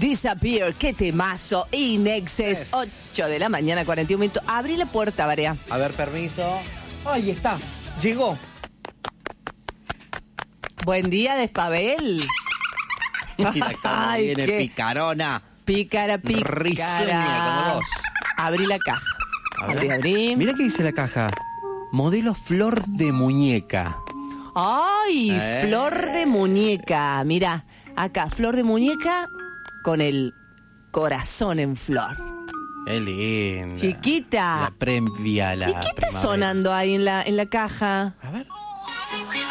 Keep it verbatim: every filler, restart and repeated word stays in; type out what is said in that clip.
Disappear, qué temazo. Inexes, Yes. ocho de la mañana, cuarenta y un minutos. Abrí la puerta, Varea. A ver, permiso. Ahí está. Llegó. Buen día, Despabel. Mira cómo Ay, viene qué picarona. Pícara, pícara. Risueña como vos. Abrí la caja. A ver. Abrí, abrí. Mira qué dice la caja. Modelo flor de muñeca. ¡Ay! Eh. Flor de muñeca. Mira, acá, flor de muñeca con el corazón en flor. Qué linda. Chiquita. La previa, la ¿Y qué está primavera. sonando ahí en la, en la caja? A ver.